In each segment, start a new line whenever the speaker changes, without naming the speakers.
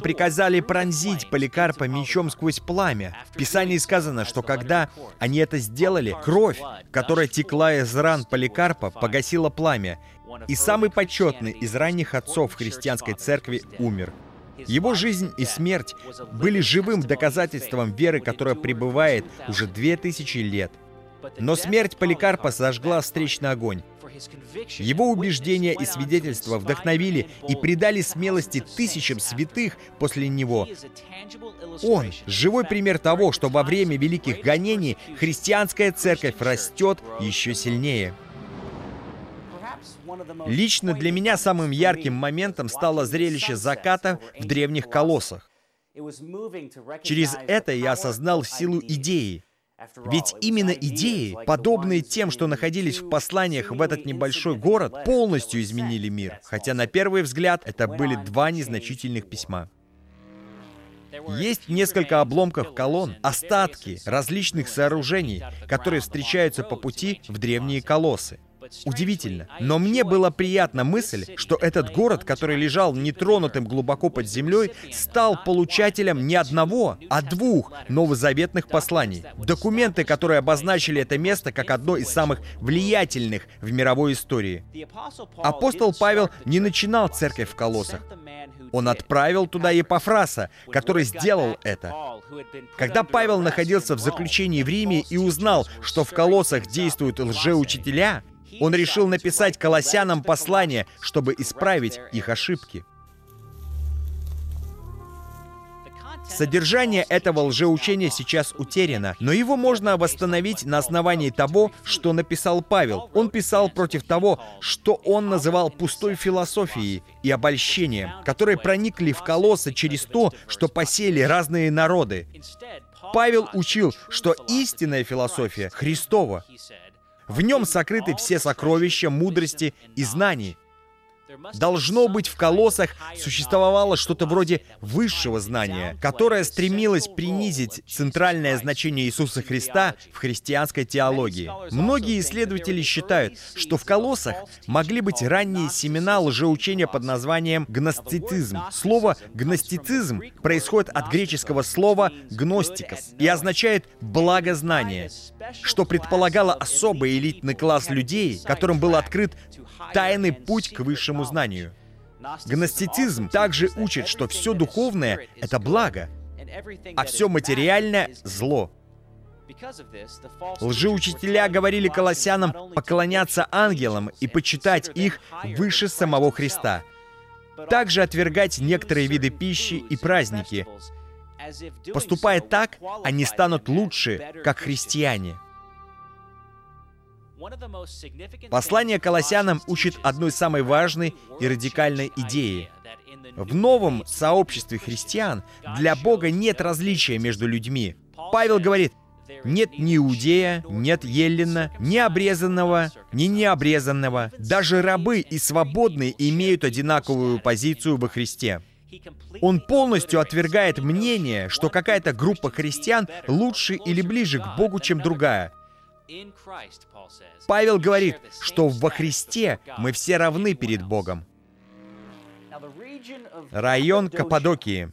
приказали пронзить Поликарпа мечом сквозь пламя. В Писании сказано, что когда они это сделали, кровь, которая текла из ран Поликарпа, погасила пламя, и самый почетный из ранних отцов христианской церкви умер. Его жизнь и смерть были живым доказательством веры, которая пребывает уже 2000 лет. Но смерть Поликарпа зажгла встречный огонь. Его убеждения и свидетельства вдохновили и придали смелости тысячам святых после него. Он — живой пример того, что во время великих гонений христианская церковь растет еще сильнее. Лично для меня самым ярким моментом стало зрелище заката в древних колоссах. Через это я осознал силу идеи. Ведь именно идеи, подобные тем, что находились в посланиях в этот небольшой город, полностью изменили мир, хотя на первый взгляд это были два незначительных письма. Есть несколько обломков колонн, остатки различных сооружений, которые встречаются по пути в древние колоссы. Удивительно, но мне была приятна мысль, что этот город, который лежал нетронутым глубоко под землей, стал получателем не одного, а двух новозаветных посланий. Документы, которые обозначили это место как одно из самых влиятельных в мировой истории. Апостол Павел не начинал церковь в Колоссах. Он отправил туда Епафраса, который сделал это. Когда Павел находился в заключении в Риме и узнал, что в Колоссах действуют лжеучителя, он решил написать колоссянам послание, чтобы исправить их ошибки. Содержание этого лжеучения сейчас утеряно, но его можно восстановить на основании того, что написал Павел. Он писал против того, что он называл пустой философией и обольщением, которые проникли в Колоссы через то, что посеяли разные народы. Павел учил, что истинная философия Христова. В нем сокрыты все сокровища мудрости и знаний. Должно быть, в Колоссах существовало что-то вроде высшего знания, которое стремилось принизить центральное значение Иисуса Христа в христианской теологии. Многие исследователи считают, что в Колоссах могли быть ранние семена лжеучения под названием гностицизм. Слово «гностицизм» происходит от греческого слова «гностикос» и означает «благознание», что предполагало особый элитный класс людей, которым был открыт тайный путь к высшему знанию. Гностицизм также учит, что все духовное — это благо, а все материальное — зло. Лжеучителя говорили колоссянам поклоняться ангелам и почитать их выше самого Христа, также отвергать некоторые виды пищи и праздники. Поступая так, они станут лучше, как христиане. Послание Колоссянам учит одной самой важной и радикальной идеи. В новом сообществе христиан для Бога нет различия между людьми. Павел говорит: нет ни иудея, нет еллина, ни обрезанного, ни необрезанного. Даже рабы и свободные имеют одинаковую позицию во Христе. Он полностью отвергает мнение, что какая-то группа христиан лучше или ближе к Богу, чем другая. Павел говорит, что во Христе мы все равны перед Богом. Район Каппадокии,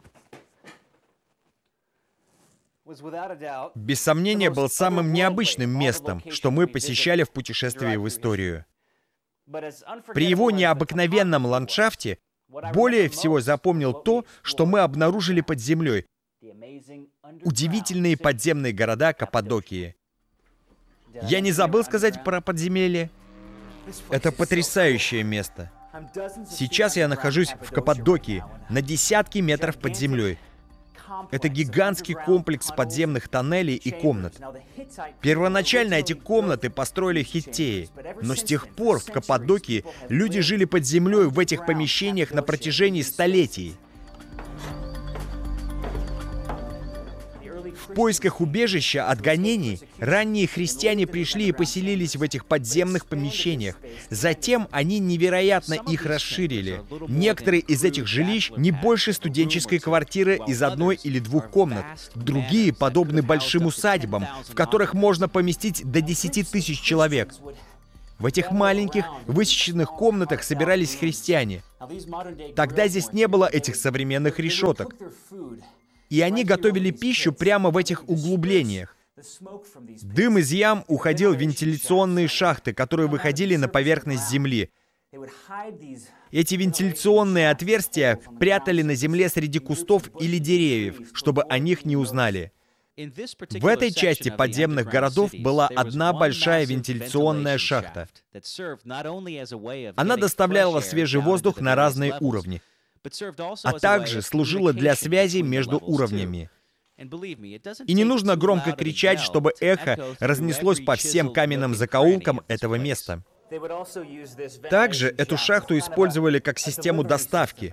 без сомнения, был самым необычным местом, что мы посещали в путешествии в историю. При его необыкновенном ландшафте более всего запомнил то, что мы обнаружили под землей. Удивительные подземные города Каппадокии. Я не забыл сказать про подземелье. Это потрясающее место. Сейчас я нахожусь в Каппадокии, на десятки метров под землей. Это гигантский комплекс подземных тоннелей и комнат. Первоначально эти комнаты построили хиттеи, но с тех пор в Каппадокии люди жили под землей в этих помещениях на протяжении столетий. В поисках убежища от гонений ранние христиане пришли и поселились в этих подземных помещениях. Затем они невероятно их расширили. Некоторые из этих жилищ не больше студенческой квартиры из одной или двух комнат. Другие подобны большим усадьбам, в которых можно поместить до 10 000 человек. В этих маленьких, высеченных комнатах собирались христиане. Тогда здесь не было этих современных решеток. И они готовили пищу прямо в этих углублениях. Дым из ям уходил в вентиляционные шахты, которые выходили на поверхность земли. Эти вентиляционные отверстия прятали на земле среди кустов или деревьев, чтобы о них не узнали. В этой части подземных городов была одна большая вентиляционная шахта. Она доставляла свежий воздух на разные уровни, а также служила для связи между уровнями. И не нужно громко кричать, чтобы эхо разнеслось по всем каменным закоулкам этого места. Также эту шахту использовали как систему доставки.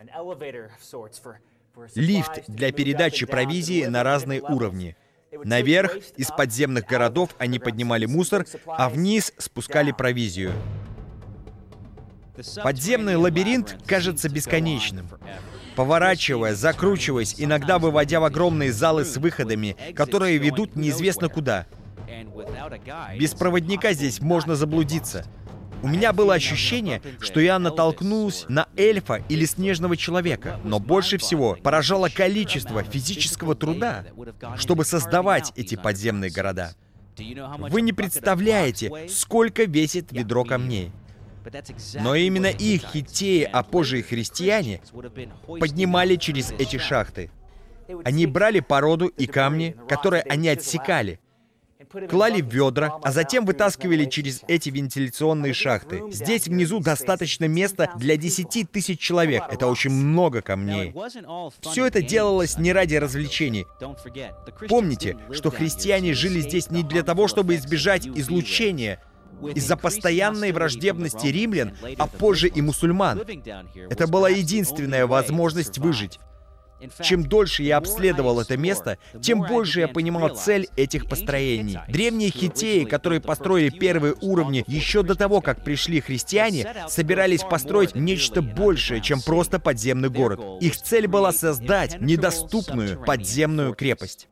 Лифт для передачи провизии на разные уровни. Наверх из подземных городов они поднимали мусор, а вниз спускали провизию. Подземный лабиринт кажется бесконечным. Поворачивая, закручиваясь, иногда выводя в огромные залы с выходами, которые ведут неизвестно куда. Без проводника здесь можно заблудиться. У меня было ощущение, что я натолкнулся на эльфа или снежного человека, но больше всего поражало количество физического труда, чтобы создавать эти подземные города. Вы не представляете, сколько весит ведро камней. Но именно их хиттеи, а позже и христиане, поднимали через эти шахты. Они брали породу и камни, которые они отсекали, клали в ведра, а затем вытаскивали через эти вентиляционные шахты. Здесь внизу достаточно места для 10 тысяч человек. Это очень много камней. Все это делалось не ради развлечений. Помните, что христиане жили здесь не для того, чтобы избежать излучения из-за постоянной враждебности римлян, а позже и мусульман. Это была единственная возможность выжить. Чем дольше я обследовал это место, тем больше я понимал цель этих построений. Древние хиттеи, которые построили первые уровни еще до того, как пришли христиане, собирались построить нечто большее, чем просто подземный город. Их цель была создать недоступную подземную крепость.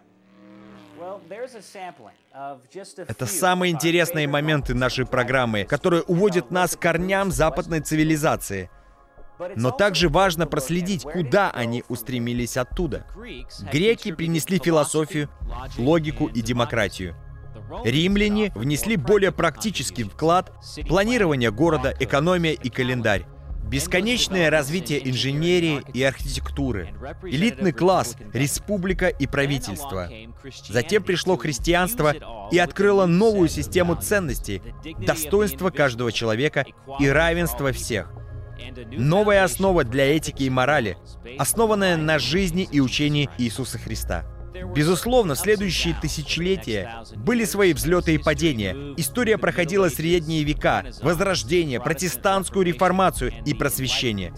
Это самые интересные моменты нашей программы, которые уводят нас к корням западной цивилизации. Но также важно проследить, куда они устремились оттуда. Греки принесли философию, логику и демократию. Римляне внесли более практический вклад в планирование города, экономия и календарь. Бесконечное развитие инженерии и архитектуры. Элитный класс, республика и правительство. Затем пришло христианство и открыло новую систему ценностей, достоинство каждого человека и равенство всех. Новая основа для этики и морали, основанная на жизни и учении Иисуса Христа. Безусловно, в следующие тысячелетия были свои взлеты и падения. История проходила средние века, Возрождение, протестантскую реформацию и просвещение.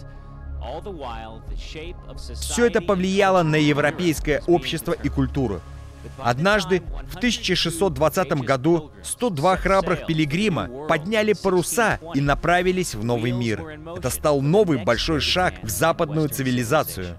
Все это повлияло на европейское общество и культуру. Однажды, в 1620 году, 102 храбрых пилигрима подняли паруса и направились в новый мир. Это стал новый большой шаг в западную цивилизацию.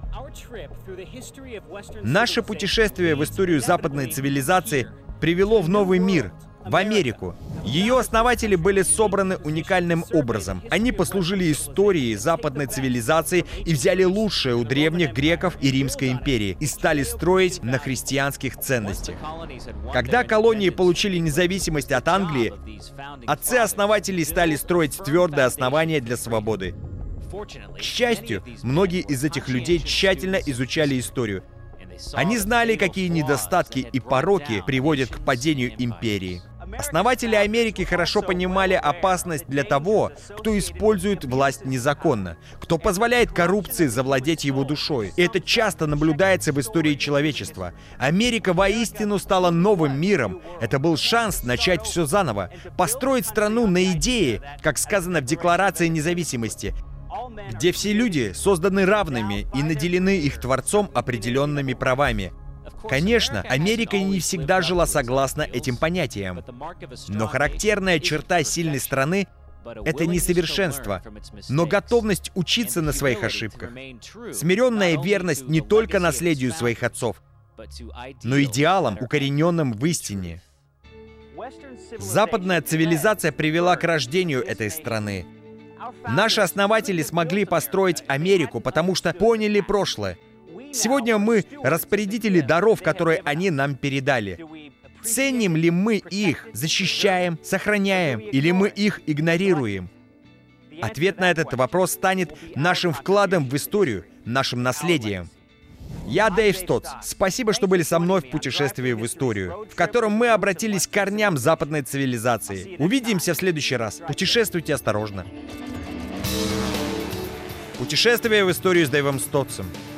Наше путешествие в историю западной цивилизации привело в новый мир, в Америку. Ее основатели были собраны уникальным образом. Они послужили историей западной цивилизации и взяли лучшее у древних греков и Римской империи и стали строить на христианских ценностях. Когда колонии получили независимость от Англии, отцы-основатели стали строить твердое основание для свободы. К счастью, многие из этих людей тщательно изучали историю. Они знали, какие недостатки и пороки приводят к падению империи. Основатели Америки хорошо понимали опасность для того, кто использует власть незаконно, кто позволяет коррупции завладеть его душой. И это часто наблюдается в истории человечества. Америка воистину стала новым миром. Это был шанс начать все заново, построить страну на идее, как сказано в Декларации независимости, где все люди созданы равными и наделены их Творцом определенными правами. Конечно, Америка не всегда жила согласно этим понятиям, но характерная черта сильной страны — это не совершенство, но готовность учиться на своих ошибках, смиренная верность не только наследию своих отцов, но идеалам, укорененным в истине. Западная цивилизация привела к рождению этой страны. Наши основатели смогли построить Америку, потому что поняли прошлое. Сегодня мы распорядители даров, которые они нам передали. Ценим ли мы их, защищаем, сохраняем, или мы их игнорируем? Ответ на этот вопрос станет нашим вкладом в историю, нашим наследием. Я Дэйв Стотс. Спасибо, что были со мной в путешествии в историю, в котором мы обратились к корням западной цивилизации. Увидимся в следующий раз. Путешествуйте осторожно. Путешествие в историю с Дэйвом Стотсом.